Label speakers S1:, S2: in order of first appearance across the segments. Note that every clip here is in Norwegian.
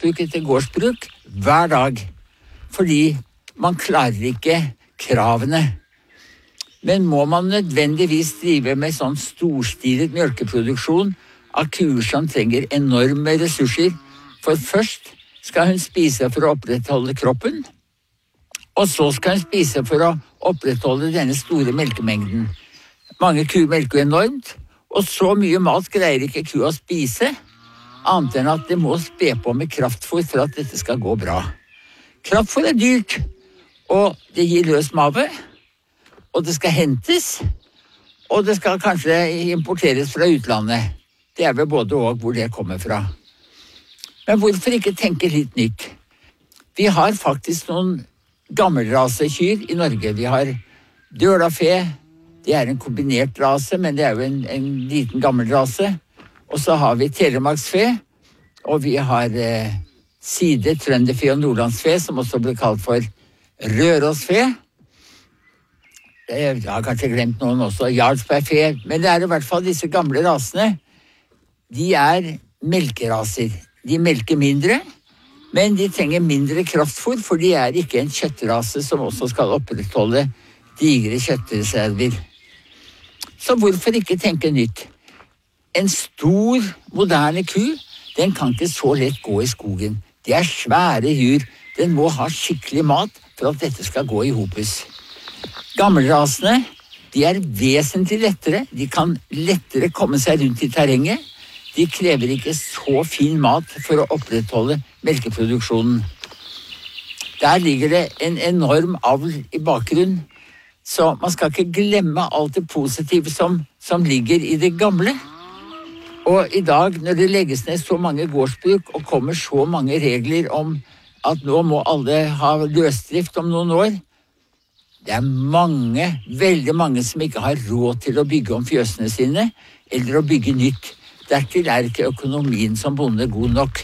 S1: gårdsbruk etter gårdsbruk hver dag, fordi man klarer ikke kravene. Men må man nødvendigvis drive med sånn storstilet mjølkeproduksjon av kuer som trenger enorme ressurser, for først skal hun spise for å opprettholde kroppen, og så skal hun spise for å opprettholde denne store melkemengden. Mange kuer melker enormt, og så mye mat greier ikke kua å spise, annet enn at det må spe på med kraftfôr for at dette skal gå bra. Kraftfôr er dyrt, og det gir løs mave, og det skal hentes, og det skal kanskje importeres fra utlandet. Det er vel både og hvor det kommer fra. Men hvorfor ikke tenke litt nytt? Vi har faktisk noen gammelrasekyr i Norge. Vi har dølafe, det er en kombinert rase, men det er jo en liten gammel rase. Og så har vi telemarksfe, og vi har side, trønderfe og nordlandsfe, som også blir kalt for rørosfe. Jeg har kanskje glemt noen også, jarlsbergfe, men det er i hvert fall disse gamle rasene. De er melkeraser. De melker mindre, men de trenger mindre kraftfôr, for de er ikke en kjøttrase som også skal opprettholde digre kjøttreserver. Så hvorfor ikke tenke nytt? En stor, moderne ku, den kan ikke så lett gå i skogen. Det er svære dyr. Den må ha skikkelig mat for at dette skal gå i hopus. Gammelrasene, de er vesentlig lettere. De kan lettere komme seg rundt i terrenget. De krever ikke så fin mat for å opprettholde melkeproduksjonen. Der ligger det en enorm avl i bakgrunnen, så man skal ikke glemme alt det positive som ligger i det gamle. Og i dag, når det legges ned så mange gårdsbruk og kommer så mange regler om at nå må alle ha løsdrift om noen år, det er mange, veldig mange som ikke har råd til å bygge om fjøsene sine, eller å bygge nytt. Dertil er ikke økonomien som bonde god nok.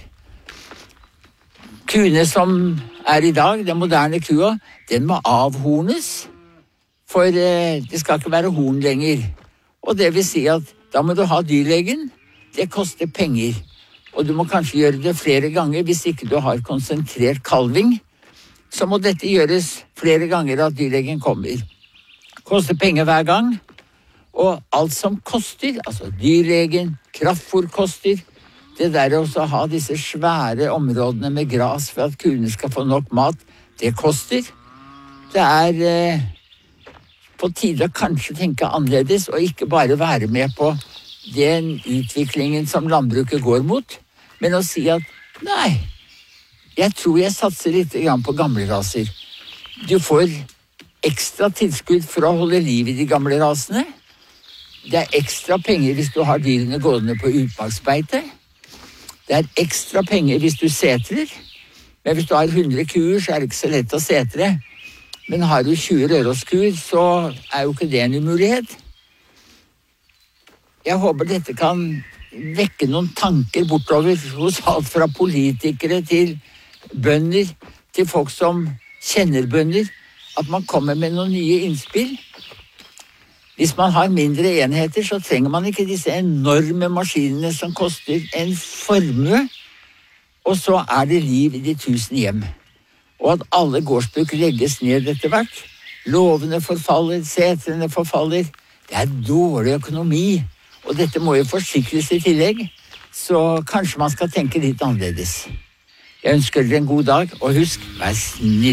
S1: Kuene som er i dag, den moderne kua, den må avhornes, for det skal ikke være horn lenger. Og det vil si at da må du ha dyrlegen, det koster penger. Og du må kanskje gjøre det flere ganger hvis ikke du har konsentrert kalving. Så må dette gjøres flere ganger at dyrlegen kommer. Koster penger hver gang. Og alt som koster, altså dyrlegen, kraftfôr koster, det der å ha disse svære områdene med gras for at kuene skal få nok mat, det koster. Det er på tide å kanskje tenke annerledes, og ikke bare være med på den utviklingen som landbruket går mot, men å si at nei, jeg tror jeg satser litt på gamle raser. Du får ekstra tilskudd for å holde liv i de gamle rasene. Det er ekstra penger hvis du har dyrene gående på utmarksbeite. Det er ekstra penger hvis du setrer. Men hvis du har 100 kuer, så er det ikke så lett å setre. Men har du 20 røroskuer, så er jo ikke det en umulighet. Jeg håper dette kan vekke noen tanker bortover hos alt fra politikere til bønder, til folk som kjenner bønder, at man kommer med noen nye innspill. Hvis man har mindre enheter, så trenger man ikke disse enorme maskinene som koster en formue, og så er det liv i de 1000 hjem. Og at alle gårdsbruk legges ned etter hvert. Lovene forfaller, setrene forfaller. Det er dårlig økonomi, og dette må jo forsikres i tillegg, så kanskje man skal tenke litt annerledes. Jeg ønsker dere en god dag, og husk, vær snill.